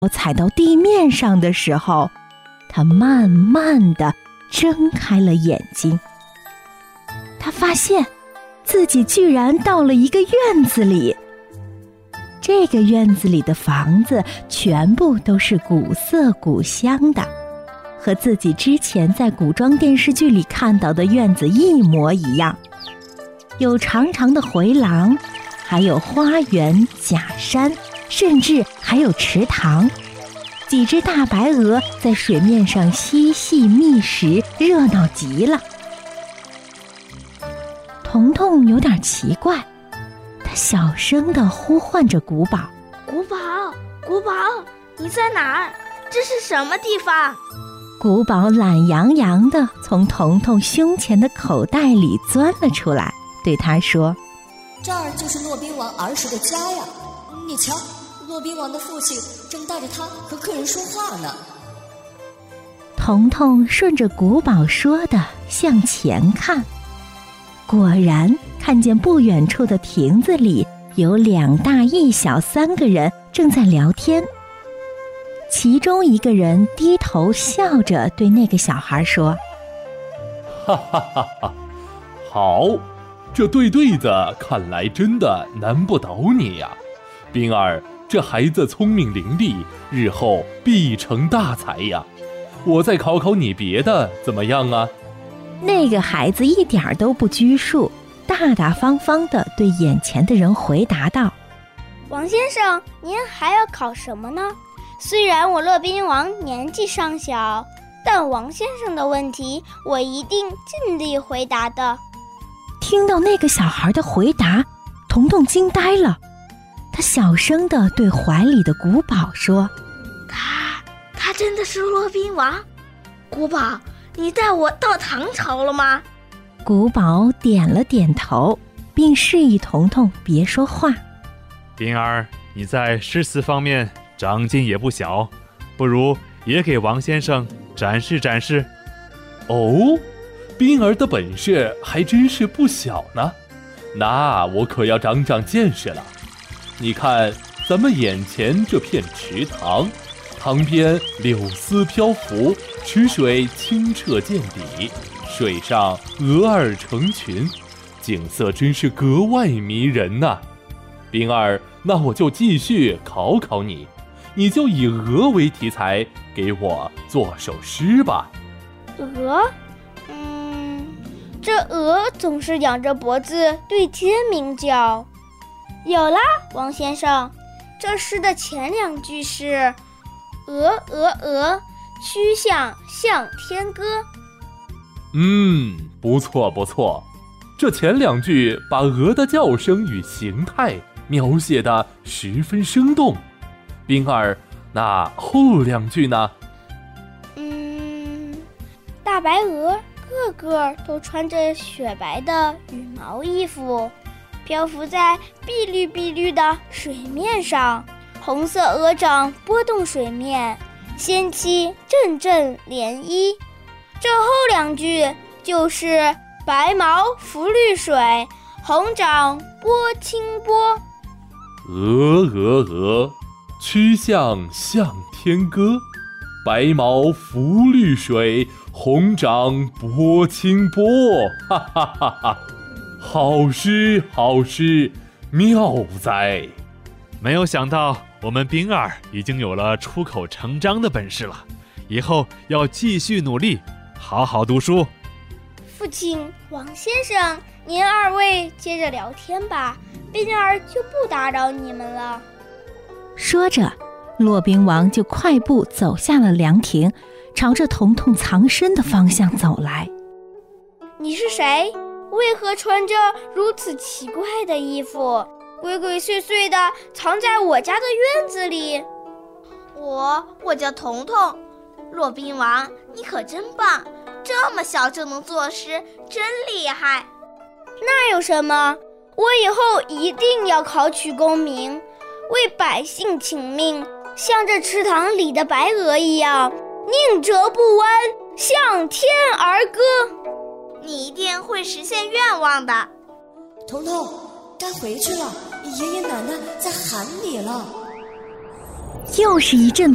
踩到地面上的时候，他慢慢地睁开了眼睛。他发现自己居然到了一个院子里。这个院子里的房子全部都是古色古香的，和自己之前在古装电视剧里看到的院子一模一样。有长长的回廊，还有花园、假山，甚至还有池塘。几只大白鹅在水面上嬉戏觅食，热闹极了。彤彤有点奇怪，他小声地呼唤着古堡：“ 古堡，古堡，你在哪儿？这是什么地方？” 古堡懒洋洋地从彤彤胸前的口袋里钻了出来，对他说：“ 这儿就是骆宾王儿时的家呀，你瞧，骆宾王的父亲正带着他和客人说话呢。” 彤彤顺着古堡说的向前看，果然看见不远处的亭子里有2大1小3个人正在聊天。其中一个人低头笑着对那个小孩说：“ 哈哈哈哈，好，这对子看来真的难不倒你呀，冰儿，这孩子聪明伶俐，日后必成大才呀。我再考考你别的，怎么样啊？” 那个孩子一点都不拘束，大大方方地对眼前的人回答道：“ 王先生，您还要考什么呢？虽然我骆宾王年纪尚小，但王先生的问题我一定尽力回答的。” 听到那个小孩的回答，彤彤惊呆了。他小声地对怀里的古堡说：“ 他真的是骆宾王？古堡，你带我到唐朝了吗？” 古堡点了点头，并示意彤彤别说话。 “冰儿，你在诗词方面长进也不小，不如也给王先生展示展示。”“ 哦，冰儿的本事还真是不小呢，那我可要长长见识了。你看咱们眼前这片池塘，塘边柳丝漂浮，池水清澈见底，水上鹅儿成群，景色真是格外迷人呐。冰儿，那我就继续考考你，你就以鹅为题材，给我做首诗吧。”“ 鹅？这鹅总是仰着脖子对天鸣叫。”“有啦，王先生，这诗的前2句是鹅鹅鹅，曲项向天歌。”“ 不错不错，这前2句把鹅的叫声与形态描写得十分生动。冰儿，那后2句呢？”“ 大白鹅个个都穿着雪白的羽毛衣服，漂浮在碧绿碧绿的水面上，红色鹅掌拨动水面，掀起阵阵涟漪。这后2句就是白毛浮绿水，红掌拨清波。”“ 鹅鹅鹅，曲项向天歌，白毛浮绿水，红掌拨清波。”哈哈哈哈！好诗好诗，妙哉！ 没有想到我们冰儿已经有了出口成章的本事了，以后要继续努力，好好读书。”“ 父亲，王先生，您2位接着聊天吧，冰儿就不打扰你们了。” 说着，骆宾王就快步走下了凉亭，朝着彤彤藏身的方向走来。 “你是谁？为何穿着如此奇怪的衣服，鬼鬼祟祟地藏在我家的院子里？”“我叫彤彤。骆宾王，你可真棒，这么小就能作诗，真厉害。”“那有什么？我以后一定要考取功名，为百姓请命，像这池塘里的白鹅一样，宁折不弯，向天而歌。”“你一定会实现愿望的。”“ 彤彤，该回去了，爷爷奶奶在喊你了。” 又是一阵